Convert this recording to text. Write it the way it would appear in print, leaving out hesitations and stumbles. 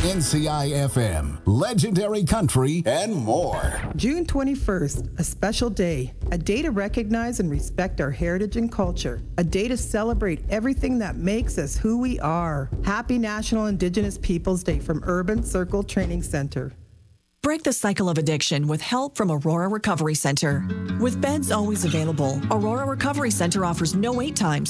NCI FM, Legendary Country, and more. June 21st, a special day. A day to recognize and respect our heritage and culture. A day to celebrate everything that makes us who we are. Happy National Indigenous Peoples Day from Urban Circle Training Center. Break the cycle of addiction with help from Aurora Recovery Center. With beds always available, Aurora Recovery Center offers no wait times